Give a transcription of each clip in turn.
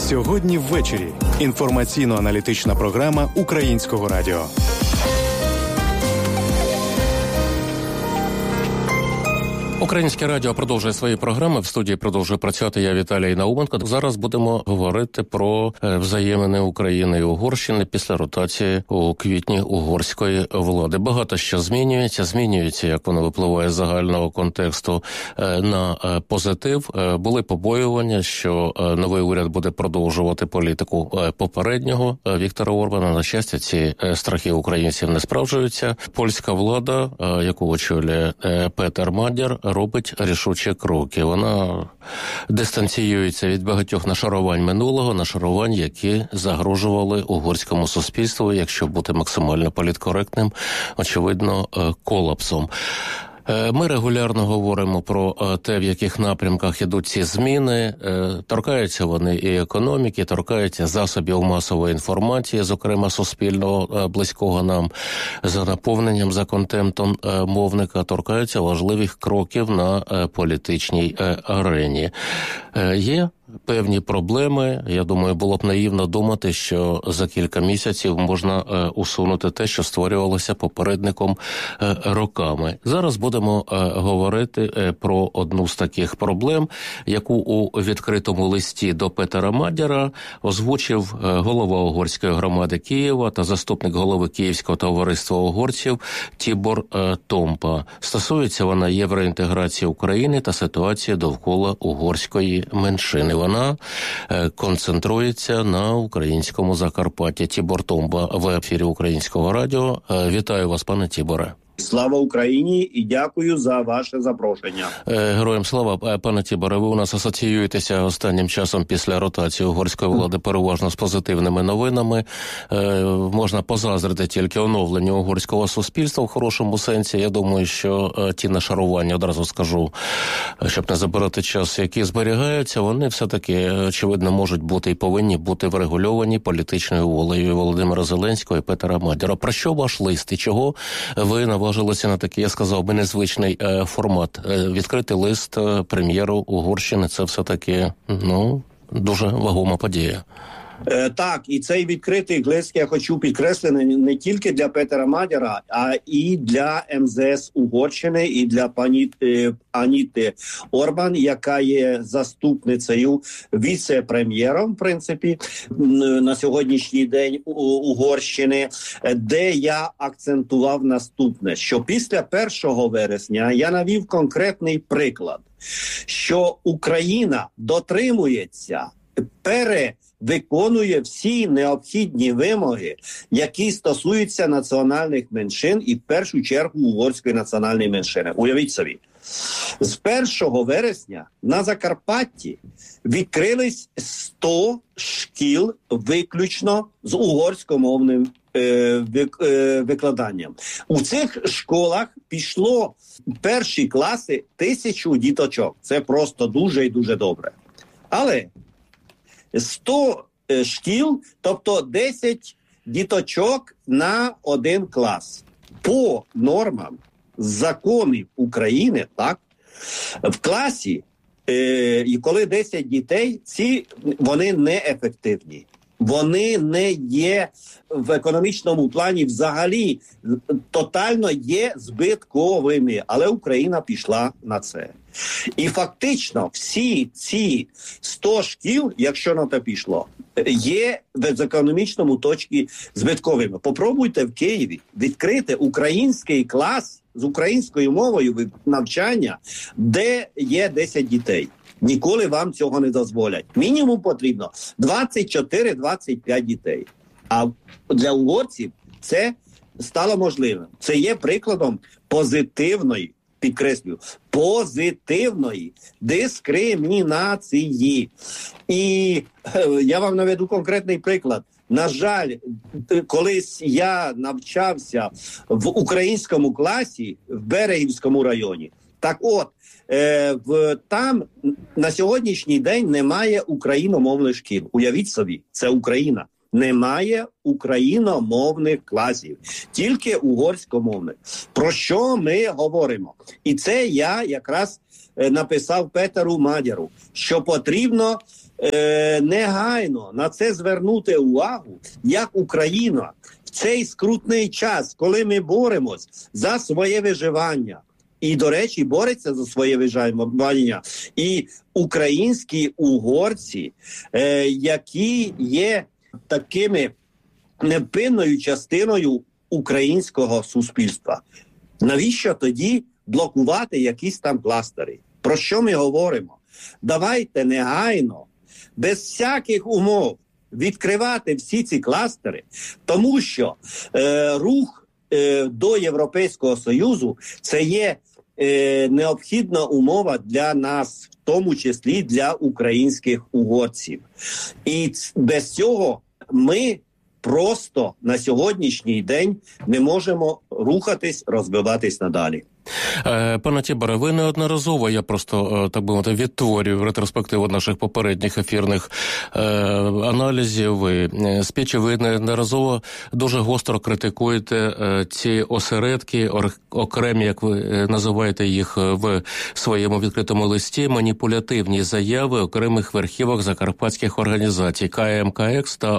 Сьогодні ввечері. Інформаційно-аналітична програма Українського радіо. Українське радіо продовжує свої програми. В студії продовжує працювати я, Віталій Науменко. Зараз будемо говорити про взаємини України і Угорщини після ротації у квітні угорської влади. Багато що змінюється, як воно випливає з загального контексту на позитив. Були побоювання, що новий уряд буде продовжувати політику попереднього Віктора Орбана. На щастя, ці страхи українців не справджуються. Польська влада, яку очолює Петер Мадяр, робить рішучі кроки. Вона дистанціюється від багатьох нашарувань минулого, нашарувань, які загрожували угорському суспільству, якщо бути максимально політкоректним, очевидно, колапсом. Ми регулярно говоримо про те, в яких напрямках ідуть ці зміни. Торкаються вони і економіки, торкаються засобів масової інформації, зокрема суспільного, близького нам, за наповненням, за контентом мовника, торкаються важливих кроків на політичній арені. Є певні проблеми. Я думаю, було б наївно думати, що за кілька місяців можна усунути те, що створювалося попередником роками. Зараз будемо говорити про одну з таких проблем, яку у відкритому листі до Петера Мадяра озвучив голова угорської громади Києва та заступник голови Київського товариства угорців Тібор Томпа. Стосується вона євроінтеграції України та ситуації довкола угорської меншини. Вона концентрується на українському Закарпатті. Тібор Томпа в ефірі Українського радіо. Вітаю вас, пане Тіборе. Слава Україні і дякую за ваше запрошення. Героям слава. Пане Тіборе, ви у нас асоціюєтеся останнім часом після ротації угорської влади переважно з позитивними новинами. Можна позаздрити тільки оновленню угорського суспільства в хорошому сенсі. Я думаю, що ті нашарування, одразу скажу, щоб не забирати час, які зберігаються, вони все-таки, очевидно, можуть бути і повинні бути врегульовані політичною волею Володимира Зеленського і Петера Мадяра. Про що ваш лист і чого ви наважилися на такий, я сказав би, незвичний формат? Відкритий лист прем'єру Угорщини – це все-таки, дуже вагома подія. Так, і цей відкритий лист я хочу підкреслити не тільки для Петера Мадяра, а і для МЗС Угорщини, і для пані Аніти Орбан, яка є заступницею віце-прем'єром, в принципі, на сьогоднішній день Угорщини, де я акцентував наступне, що після 1 вересня я навів конкретний приклад, що Україна дотримується, виконує всі необхідні вимоги, які стосуються національних меншин і в першу чергу угорської національної меншини. Уявіть собі, з 1 вересня на Закарпатті відкрились 100 шкіл виключно з угорськомовним викладанням. У цих школах пішло перші класи 1000 діточок. Це просто дуже і дуже добре. Але 100 шкіл, тобто 10 діточок на один клас. По нормам законів України, так, в класі, і коли 10 дітей, вони неефективні. Вони не є в економічному плані взагалі тотально є збитковими, але Україна пішла на це. І фактично всі ці 100 шкіл, якщо на те пішло, є в економічному точці збитковими. Попробуйте в Києві відкрити український клас з українською мовою навчання, де є 10 дітей. Ніколи вам цього не дозволять. Мінімум потрібно 24-25 дітей. А для угорців це стало можливим. Це є прикладом позитивної, підкреслюю, позитивної дискримінації. І я вам наведу конкретний приклад. На жаль, колись я навчався в українському класі в Берегівському районі. Так от, там на сьогоднішній день немає україномовних шкіл. Уявіть собі, це Україна. Немає україномовних класів, тільки угорськомовних. Про що ми говоримо? І це я якраз написав Петеру Мадяру, що потрібно негайно на це звернути увагу, як Україна в цей скрутний час, коли ми боремось за своє виживання, і, до речі, бореться за своє виживання і українські угорці, які є такими невпинною частиною українського суспільства. Навіщо тоді блокувати якісь там кластери? Про що ми говоримо? Давайте негайно, без всяких умов, відкривати всі ці кластери, тому що рух до Європейського Союзу – це є необхідна умова для нас, в тому числі для українських угорців. І без цього ми просто на сьогоднішній день не можемо рухатись, розвиватись надалі. Пане Тіборе, ви неодноразово, я просто, так би мовити, відтворюю ретроспективу наших попередніх ефірних аналізів і спічів, ви неодноразово дуже гостро критикуєте ці осередки, окремі, як ви називаєте їх в своєму відкритому листі, маніпулятивні заяви окремих верхівок закарпатських організацій КМКХ та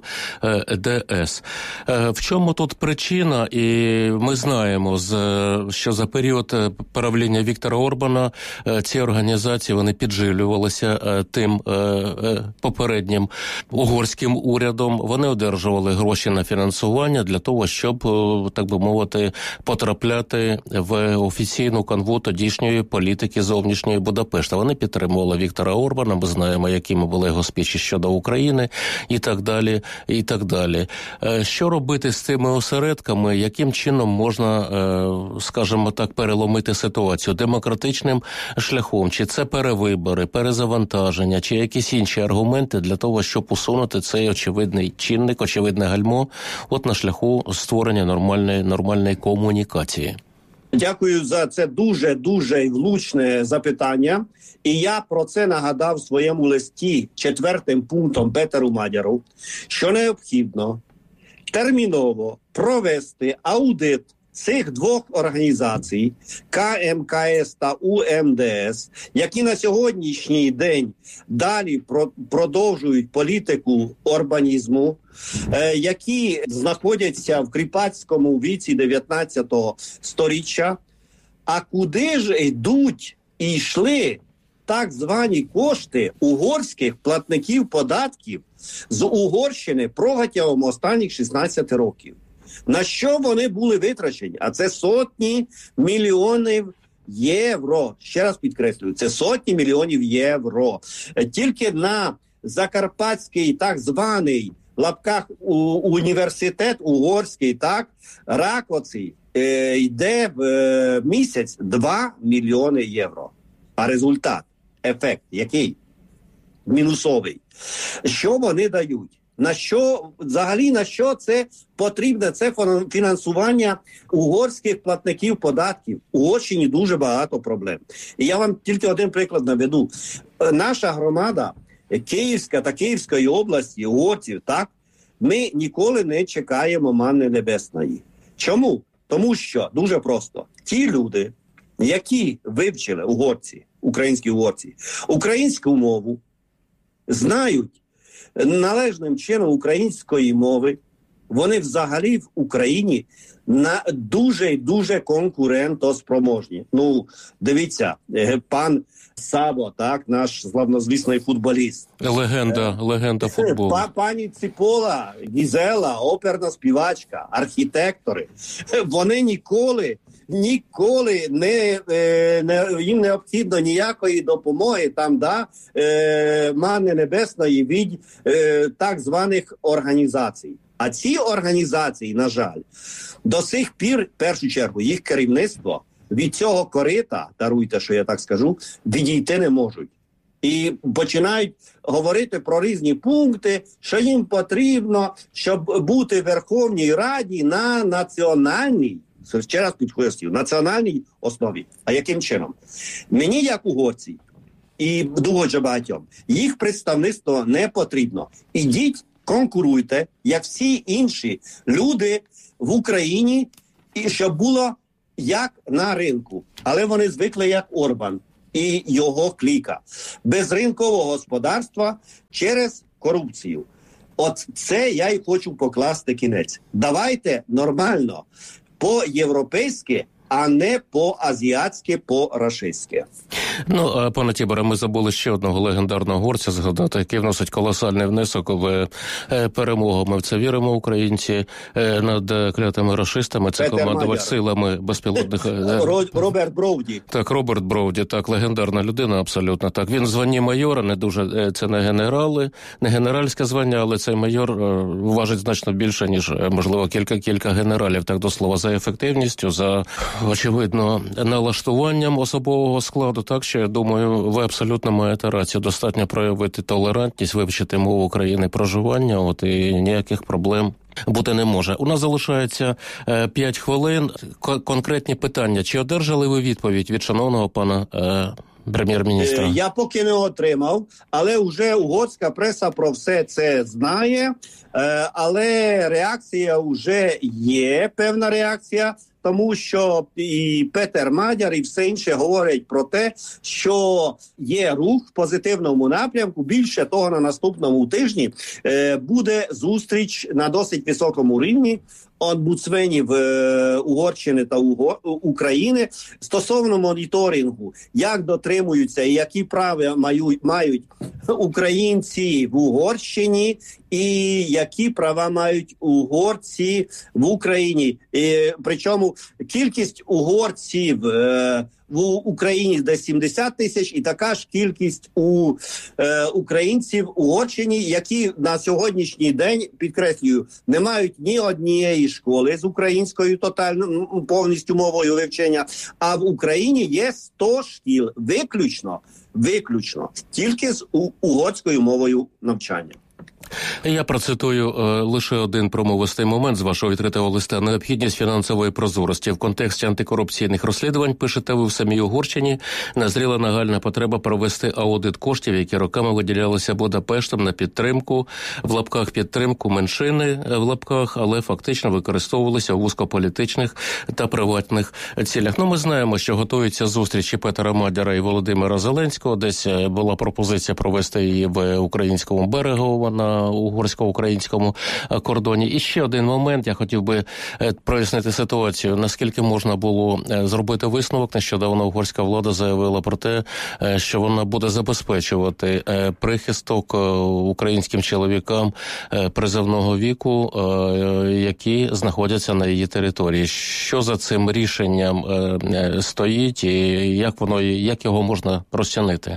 УМДС. В чому тут причина? І ми знаємо, що за період правління Віктора Орбана ці організації, вони підживлювалися тим попереднім угорським урядом. Вони одержували гроші на фінансування для того, щоб, так би мовити, потрапляти в офіційну канву тодішньої політики зовнішньої Будапешта. Вони підтримували Віктора Орбана, ми знаємо, якими були його спічі щодо України і так далі, і так далі. Що робити з цими осередками? Яким чином можна, скажімо так, переломити ситуацію? Демократичним шляхом? Чи це перевибори, перезавантаження, чи якісь інші аргументи для того, щоб усунути цей очевидний чинник, очевидне гальмо от на шляху створення нормальної комунікації? Дякую за це дуже влучне запитання. І я про це нагадав в своєму листі 4 пунктом Петеру Мадяру, що необхідно терміново провести аудит цих двох організацій, КМКС та УМДС, які на сьогоднішній день далі продовжують політику орбанізму, які знаходяться в кріпацькому віці 19-го сторіччя, а куди ж йдуть і йшли так звані кошти угорських платників податків з Угорщини протягом останніх 16 років. На що вони були витрачені? А це сотні мільйонів євро. Ще раз підкреслюю, це сотні мільйонів євро. Тільки на закарпатський так званий в лапках університет угорський, так, Ракоці, йде в місяць 2 мільйони євро. А результат, ефект який? Мінусовий. Що вони дають? На що це потрібне? Це фінансування угорських платників податків. У Угорщині дуже багато проблем. І я вам тільки один приклад наведу. Наша громада Київська та Київської області, угорців, так, ми ніколи не чекаємо манни небесної. Чому? Тому що, дуже просто, ті люди, які вивчили угорці, українські угорці, українську мову, знають належним чином української мови, вони взагалі в Україні дуже конкурентоспроможні. Ну, дивіться, пан Сабо, так, наш славнозвісний футболіст. Легенда футболу. Пані Ципола, Гізела, оперна співачка, архітектори. Вони ніколи не їм необхідно ніякої допомоги там, манни небесної від так званих організацій. А ці організації, на жаль, до сих пір, в першу чергу, їх керівництво від цього корита, даруйте, що я так скажу, відійти не можуть. І починають говорити про різні пункти, що їм потрібно, щоб бути в Верховній Раді на національній, ще раз підкреслюю, національній основі. А яким чином? Мені, як угорці, і дуже багатьом, їх представництво не потрібно. Ідіть, конкуруйте, як всі інші люди в Україні, і щоб було як на ринку. Але вони звикли як Орбан. і його кліка. Без ринкового господарства через корупцію. От це я й хочу покласти кінець. Давайте нормально, по-європейськи, а не по-азіатськи, по-рашистськи. Ну, пане Тіборе, ми забули ще одного легендарного горця згадати, який вносить колосальний внесок в перемогу. Ми в це віримо, українці, над клятими рашистами. Це командувач силами безпілотних... Роберт Броуді. Так, Роберт Броуді, так, легендарна людина, абсолютно так. Він в званні майора, не дуже, це не генерали, не генеральське звання, але цей майор важить значно більше, ніж, можливо, кілька генералів, так до слова, за ефективністю, за, очевидно, налаштуванням особового складу. Так що, я думаю, ви абсолютно маєте рацію. Достатньо проявити толерантність, вивчити мову країни проживання, от і ніяких проблем бути не може. У нас залишається 5 хвилин. Конкретні питання. Чи одержали ви відповідь від шановного пана прем'єр-міністра? Я поки не отримав, але вже угорська преса про все це знає. Але реакція вже є, певна реакція. Тому що і Петер Мадяр, і все інше говорять про те, що є рух в позитивному напрямку. Більше того, на наступному тижні буде зустріч на досить високому рівні омбудсменів Угорщини та України стосовно моніторингу, як дотримуються і які права мають українці в Угорщині і які права мають угорці в Україні. Причому кількість угорців в Україні десь 70 тисяч, і така ж кількість у українців в Угорщині, які на сьогоднішній день, підкреслюю, не мають ні однієї школи з українською тотально, повністю мовою вивчення, а в Україні є 100 шкіл, виключно, тільки з угорською мовою навчання. Я процитую лише один промовистий момент з вашого відкритого листа. Необхідність фінансової прозорості. В контексті антикорупційних розслідувань, пишете ви в самій Угорщині, назріла нагальна потреба провести аудит коштів, які роками виділялися Будапештом на підтримку, в лапках підтримку меншини, в лапках, але фактично використовувалися у вузькополітичних та приватних цілях. Ну, ми знаємо, що готуються зустрічі Петера Мадяра і Володимира Зеленського. Десь була пропозиція провести її в українському Берегово на угорсько-українському кордоні. І ще один момент, я хотів би прояснити ситуацію. Наскільки можна було зробити висновок? Нещодавно угорська влада заявила про те, що вона буде забезпечувати прихисток українським чоловікам призовного віку, які знаходяться на її території. Що за цим рішенням стоїть і як його можна розцінити?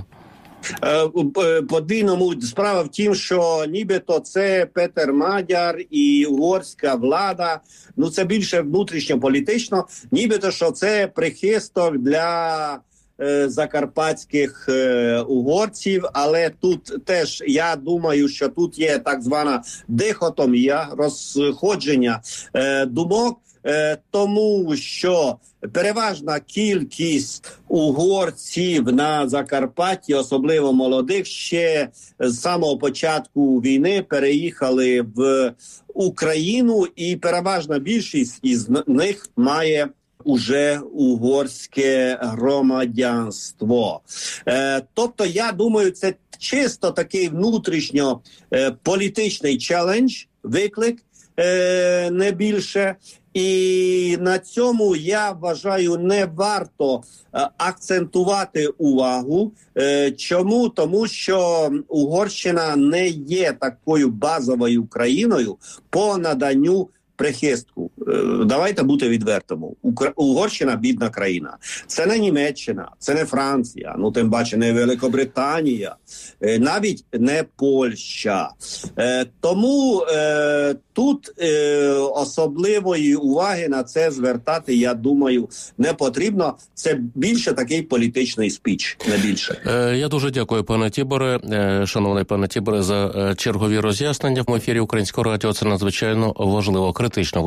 Подвійному справа в тім, що нібито це Петер Мадяр і угорська влада, ну це більше внутрішньополітично, нібито що це прихисток для закарпатських угорців, але тут теж я думаю, що тут є так звана дихотомія, розходження думок, тому що переважна кількість угорців на Закарпатті, особливо молодих, ще з самого початку війни переїхали в Україну, і переважна більшість із них має уже угорське громадянство. Тобто, я думаю, це чисто такий внутрішньополітичний челендж, виклик, не більше. І на цьому, я вважаю, не варто акцентувати увагу. Чому? Тому що Угорщина не є такою базовою країною по наданню прихистку. Давайте бути відвертими. Угорщина – бідна країна. Це не Німеччина, це не Франція, ну тим паче не Великобританія, навіть не Польща. Тому тут особливої уваги на це звертати, я думаю, не потрібно. Це більше такий політичний спіч, не більше. Я дуже дякую, пане Тіборе, шановний пане Тіборе, за чергові роз'яснення в ефірі Українського радіо. Це надзвичайно важливо, критично важливо. Ми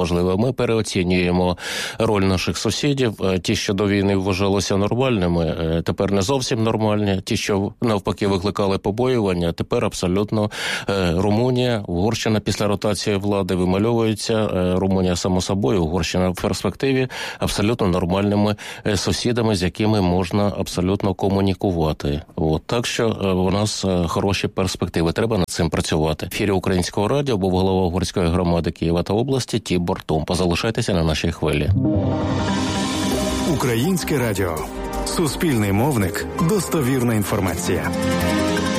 ми переоцінюємо роль наших сусідів. Ті, що до війни вважалися нормальними, тепер не зовсім нормальні. Ті, що навпаки викликали побоювання, тепер абсолютно Румунія, Угорщина після ротації влади вимальовується. Румунія, само собою, Угорщина в перспективі абсолютно нормальними сусідами, з якими можна абсолютно комунікувати. Так що у нас хороші перспективи. Треба над цим працювати. В ефірі Українського радіо був голова угорської громади Києва та області Тібор Томпа. Залишайтеся на нашій хвилі. Українське радіо. Суспільний мовник. Достовірна інформація.